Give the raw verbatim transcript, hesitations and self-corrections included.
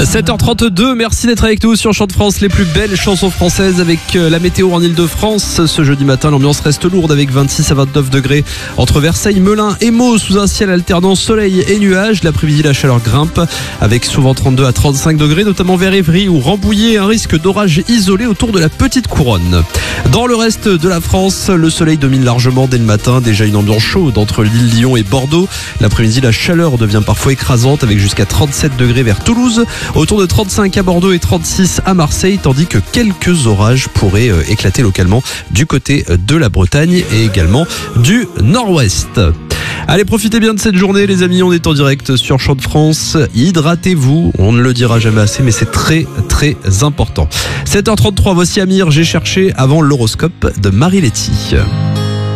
sept heures trente-deux, merci d'être avec nous sur Chant de France, les plus belles chansons françaises avec la météo en Ile-de-France. Ce jeudi matin, l'ambiance reste lourde avec vingt-six à vingt-neuf degrés entre Versailles, Melun et Meaux sous un ciel alternant soleil et nuages. L'après-midi, la chaleur grimpe avec souvent trente-deux à trente-cinq degrés, notamment vers Évry ou Rambouillet, un risque d'orage isolé autour de la petite couronne. Dans le reste de la France, le soleil domine largement dès le matin, déjà une ambiance chaude entre l'île Lyon et Bordeaux. L'après-midi, la chaleur devient parfois écrasante avec jusqu'à trente-sept degrés vers Toulouse, autour de trente-cinq à Bordeaux et trente-six à Marseille, tandis que quelques orages pourraient éclater localement du côté de la Bretagne et également du nord-ouest. Allez, profitez bien de cette journée les amis, on est en direct sur Chant de France. Hydratez-vous, on ne le dira jamais assez, mais c'est très très important. sept heures trente-trois, voici Amir, j'ai cherché avant l'horoscope de Marie Letty.